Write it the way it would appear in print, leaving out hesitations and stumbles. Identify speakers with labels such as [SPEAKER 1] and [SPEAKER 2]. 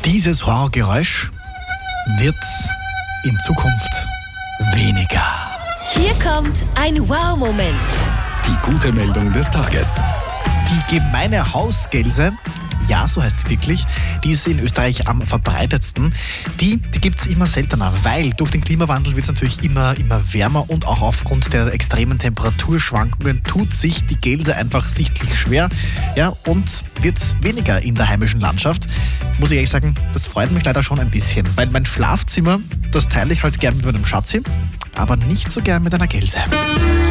[SPEAKER 1] Dieses Horrorgeräusch wird in Zukunft weniger.
[SPEAKER 2] Hier kommt ein Wow-Moment.
[SPEAKER 3] Die gute Meldung des Tages.
[SPEAKER 1] Die gemeine Hausgelse, ja, so heißt die wirklich, die ist in Österreich am verbreitetsten. Die gibt es immer seltener, weil durch den Klimawandel wird es natürlich immer wärmer und auch aufgrund der extremen Temperaturschwankungen tut sich die Gelse einfach sichtlich schwer, ja, und wird weniger in der heimischen Landschaft. Muss ich ehrlich sagen, das freut mich leider schon ein bisschen, weil mein Schlafzimmer, das teile ich halt gern mit meinem Schatzi, aber nicht so gern mit einer Gelse.